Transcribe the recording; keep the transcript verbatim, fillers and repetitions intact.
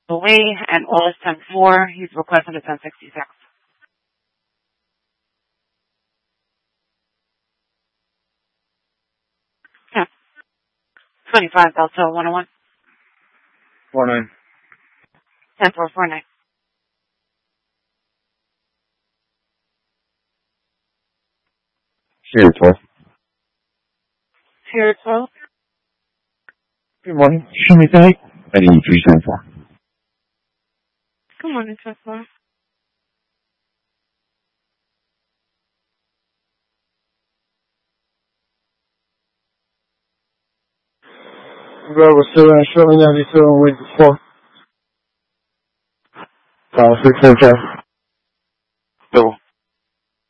away, and all is ten four. He's requesting a ten sixty-six. Yeah. twenty-five Delta one oh one. four nine. ten four four nine. Sierra twelve. Sierra twelve. Good morning. Show me tonight. I need three seven four. Good morning, Tesla. Bravo seven, showing ninety-seven, wait four. File six seven five. Double.